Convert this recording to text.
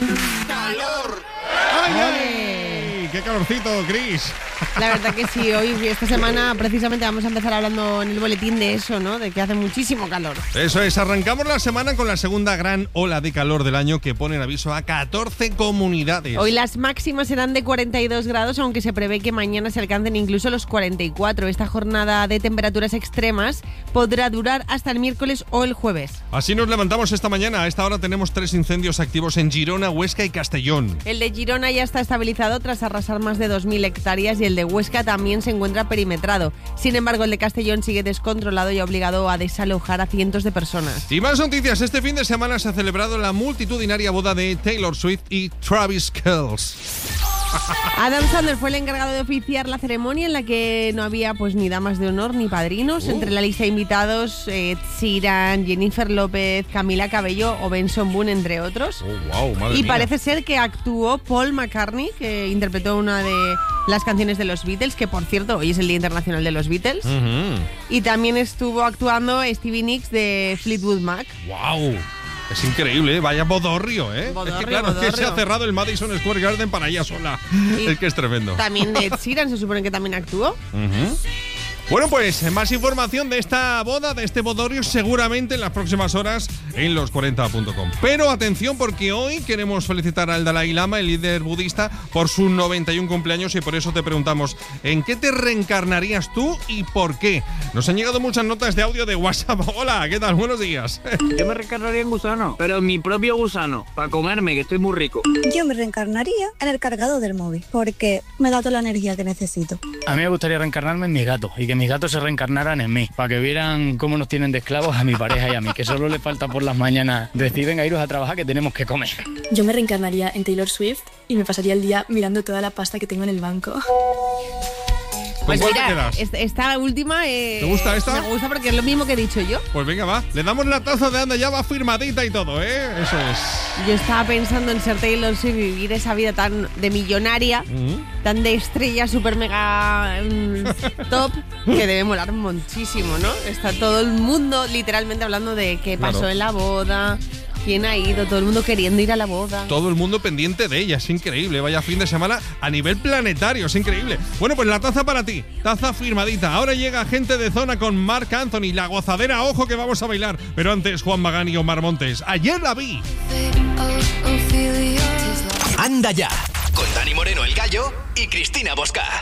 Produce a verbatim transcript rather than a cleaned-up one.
¡Calor! ¡Ay, ay! ¡Qué calorcito, Chris! La verdad que sí, hoy, esta semana, precisamente vamos a empezar hablando en el boletín de eso, ¿no? De que hace muchísimo calor. Eso es, arrancamos la semana con la segunda gran ola de calor del año que pone en aviso a catorce comunidades. Hoy las máximas serán de cuarenta y dos grados, aunque se prevé que mañana se alcancen incluso los cuarenta y cuatro. Esta jornada de temperaturas extremas podrá durar hasta el miércoles o el jueves. Así nos levantamos esta mañana. A esta hora tenemos tres incendios activos en Girona, Huesca y Castellón. El de Girona ya está estabilizado tras arrasar más de dos mil hectáreas y el de Huesca también se encuentra perimetrado. Sin embargo, el de Castellón sigue descontrolado y ha obligado a desalojar a cientos de personas. Y más noticias. Este fin de semana se ha celebrado la multitudinaria boda de Taylor Swift y Travis Kelce. Adam Sandler fue el encargado de oficiar la ceremonia en la que no había pues ni damas de honor ni padrinos. Uh. Entre la lista de invitados, Ed Sheeran, Jennifer López, Camila Cabello o Benson Boone, entre otros. Oh, wow, madre y mía. Parece ser que actuó Paul McCartney, que interpretó una de las canciones de los Beatles, que por cierto, hoy es el Día Internacional de los Beatles. Uh-huh. Y también estuvo actuando Stevie Nicks de Fleetwood Mac. ¡Wow! Es increíble, ¿eh? Vaya bodorrio, ¿eh? Bodorrio, es que claro, bodorrio. Es que se ha cerrado el Madison Square Garden para ella sola. Y es que es tremendo. También Ed Sheeran se supone que también actuó. Uh-huh. Bueno, pues más información de esta boda, de este bodorrio, seguramente en las próximas horas en los cuarenta punto com. Pero atención, porque hoy queremos felicitar al Dalai Lama, el líder budista, por sus noventa y uno cumpleaños, y por eso te preguntamos, ¿en qué te reencarnarías tú y por qué? Nos han llegado muchas notas de audio de WhatsApp. Hola, ¿qué tal? Buenos días. Yo me reencarnaría en gusano, pero en mi propio gusano, para comerme, que estoy muy rico. Yo me reencarnaría en el cargador del móvil, porque me da toda la energía que necesito. A mí me gustaría reencarnarme en mis gatos y que mis gatos se reencarnaran en mí, para que vieran cómo nos tienen de esclavos a mi pareja y a mí, que solo le falta por las mañanas decir, venga, iros a trabajar que tenemos que comer. Yo me reencarnaría en Taylor Swift y me pasaría el día mirando toda la pasta que tengo en el banco. ¿Con Pues cuál mira, te quedas? Esta, esta última eh, ¿Te gusta esta? Me gusta porque es lo mismo que he dicho yo. Pues venga, va. Le damos la taza de anda, ya va firmadita y todo, ¿eh? Eso es. Yo estaba pensando en ser Taylor Swift y vivir esa vida tan de millonaria, Uh-huh. tan de estrella, super mega mm, top, que debe molar muchísimo, ¿no? Está todo el mundo literalmente hablando de qué pasó Claro. en la boda, quién ha ido, todo el mundo queriendo ir a la boda. Todo el mundo pendiente de ella, es increíble. Vaya fin de semana a nivel planetario, es increíble. Bueno, pues la taza para ti, taza firmadita. Ahora llega gente de zona con Marc Anthony, la gozadera, ojo que vamos a bailar. Pero antes, Juan Magán y Omar Montes. Ayer la vi. Anda ya, con Dani Moreno el Gallo y Cristina Bosca.